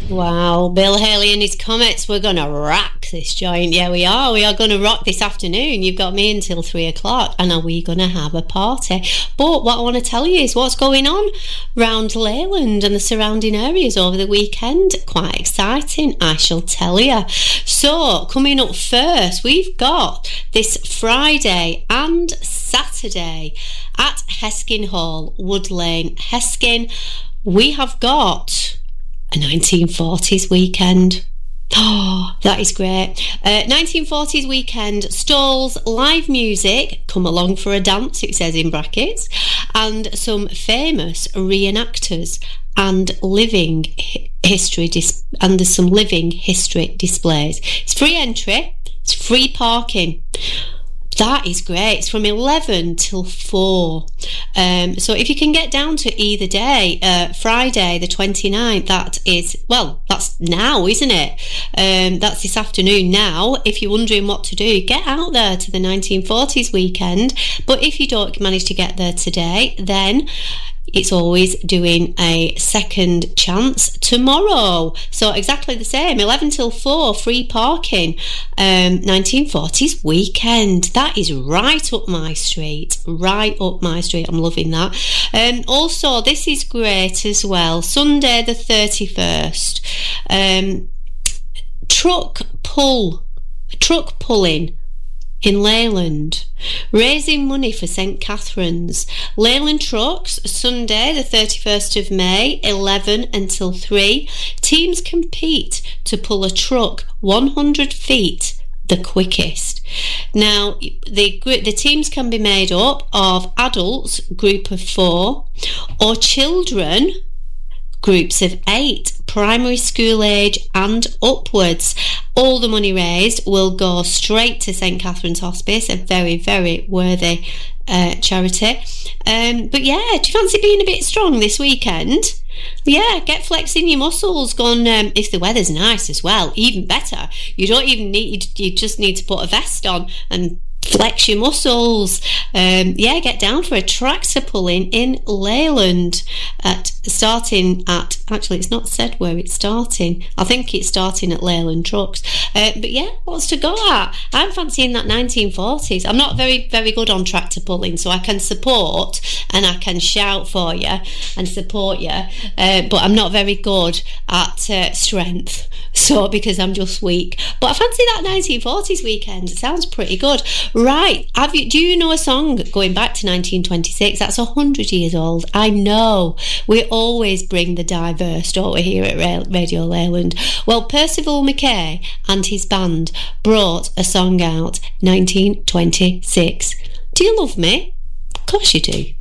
Wow, Bill Haley and his Comets. We're going to rock this joint. Yeah, we are. We are going to rock this afternoon. You've got me until 3 o'clock. And are we going to have a party? But what I want to tell you is what's going on round Leyland and the surrounding areas over the weekend. Quite exciting, I shall tell you. So, coming up first, we've got this Friday and Saturday at Heskin Hall, Wood Lane, Heskin. We have got a 1940s weekend. Oh, that is great. 1940s weekend, stalls, live music, come along for a dance, it says in brackets, and some famous reenactors and living history and there's some living history displays. It's free entry, it's free parking. That is great. It's from 11 till 4. So if you can get down to either day, Friday the 29th, that's now, isn't it? That's this afternoon now. If you're wondering what to do, get out there to the 1940s weekend. But if you don't manage to get there today, then it's always doing a second chance tomorrow. So exactly the same, 11 till 4, free parking, 1940s weekend. That is right up my street, I'm loving that. Also, this is great as well, Sunday the 31st, truck pulling in Leyland, raising money for St Catherine's. Leyland Trucks, Sunday the 31st of May, 11 until 3. Teams compete to pull a truck 100 feet the quickest. Now, the teams can be made up of adults, group of 4, or children, groups of 8, primary school age and upwards. All the money raised will go straight to St Catherine's Hospice, a very, very worthy charity. But yeah, do you fancy being a bit strong this weekend? Yeah, get flexing your muscles. Go on, if the weather's nice as well, even better. You just need to put a vest on and flex your muscles. Get down for a tractor pulling in Leyland actually it's not said where it's starting. I think it's starting at Leyland Trucks. But yeah, what's to go at? I'm fancying that 1940s. I'm not very, very good on tractor pulling, so I can support and I can shout for you and support you, but I'm not very good at strength, so because I'm just weak. But I fancy that 1940s weekend. It sounds pretty good. Right, do you know a song going back to 1926? That's 100 years old. I know. We always bring the diverse, don't we, here at Radio Leyland? Well, Percival McKay and his band brought a song out, 1926. Do you love me? Of course you do.